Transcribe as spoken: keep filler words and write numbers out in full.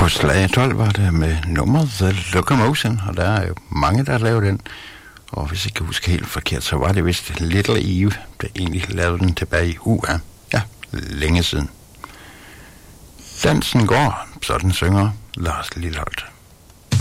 På slag tolv var det med nummeret The Locomotion, og der er jo mange, der har lavet den. Og hvis jeg ikke husker helt forkert, så var det vist Little Eve, der egentlig lavede den tilbage i U A. Ja, længe siden. Dansen går, sådan synger Lars Lilholt.